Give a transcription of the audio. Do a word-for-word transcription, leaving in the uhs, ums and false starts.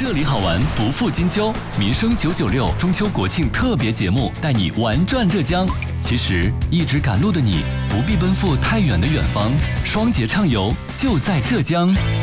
这里好玩不负金秋，民生九九六中秋国庆特别节目带你玩转浙江。其实一直赶路的你，不必奔赴太远的远方，双节畅游就在浙江。